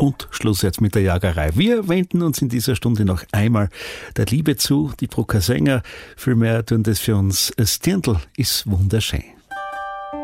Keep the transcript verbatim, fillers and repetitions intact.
Und Schluss jetzt mit der Jagerei. Wir wenden uns in dieser Stunde noch einmal der Liebe zu. Die Brucker Sänger, vielmehr tun das für uns. Das Dirndl ist wunderschön.